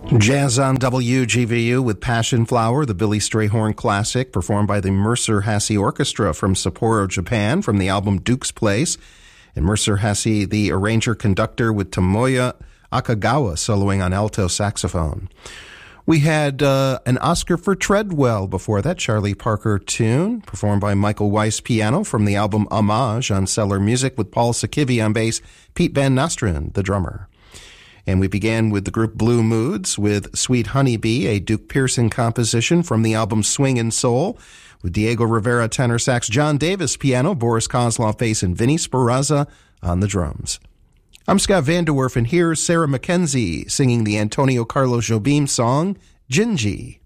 Jazz on WGVU with Passion Flower, the Billy Strayhorn classic, performed by the Mercer Hasse Orchestra from Sapporo, Japan, from the album Duke's Place. And Mercer Hasse, the arranger-conductor, with Tomoya Akagawa soloing on alto saxophone. We had an Oscar for Treadwell before that, Charlie Parker tune, performed by Michael Weiss piano from the album Homage on Cellar Music, with Paul Sakivi on bass, Pete Van Nostrand, the drummer. And we began with the group Blue Moods with Sweet Honeybee, a Duke Pearson composition from the album Swing and Soul, with Diego Rivera tenor sax, John Davis piano, Boris Kozlov bass, and Vinny Speranza on the drums. I'm Scott Vanderwerf, and here's Sarah McKenzie singing the Antonio Carlos Jobim song, Gingy.